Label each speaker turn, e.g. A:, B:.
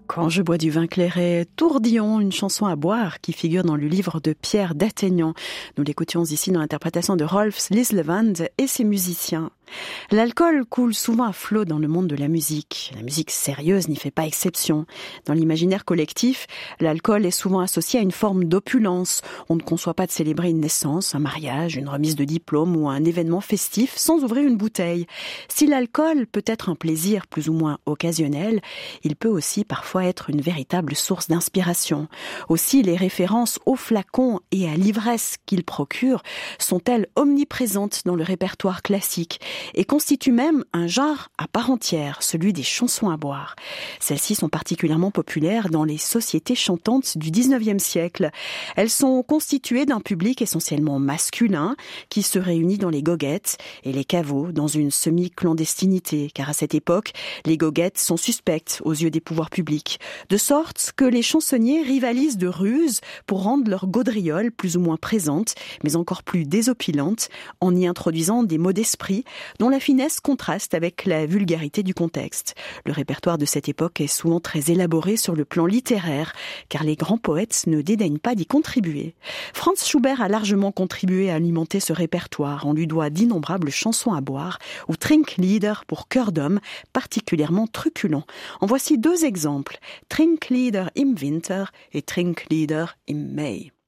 A: Quand je bois du vin clairet, Tourdillon, une chanson à boire qui figure dans le livre de Pierre Dataignan. Nous l'écoutions ici dans l'interprétation de Rolf Lislevand et ses musiciens. L'alcool coule souvent à flot dans le monde de la musique. La musique sérieuse n'y fait pas exception. Dans l'imaginaire collectif, l'alcool est souvent associé à une forme d'opulence. On ne conçoit pas de célébrer une naissance, un mariage, une remise de diplôme ou un événement festif sans ouvrir une bouteille. Si l'alcool peut être un plaisir plus ou moins occasionnel, il peut aussi parfois être une véritable source d'inspiration. Aussi, les références au flacon et à l'ivresse qu'il procure sont-elles omniprésentes dans le répertoire classique et constituent même un genre à part entière, celui des chansons à boire. Celles-ci sont particulièrement populaires dans les sociétés chantantes du XIXe siècle. Elles sont constituées d'un public essentiellement masculin qui se réunit dans les goguettes et les caveaux dans une semi-clandestinité, car à cette époque, les goguettes sont suspectes aux yeux des pouvoirs publics, de sorte que les chansonniers rivalisent de ruses pour rendre leur gaudriole plus ou moins présente, mais encore plus désopilante, en y introduisant des mots d'esprit dont la finesse contraste avec la vulgarité du contexte. Le répertoire de cette époque est souvent très élaboré sur le plan littéraire, car les grands poètes ne dédaignent pas d'y contribuer. Franz Schubert a largement contribué à alimenter ce répertoire. On lui doit d'innombrables chansons à boire, ou Trinklieder pour chœur d'homme, particulièrement truculents. En voici deux exemples, Trinklieder im Winter et Trinklieder im Mai.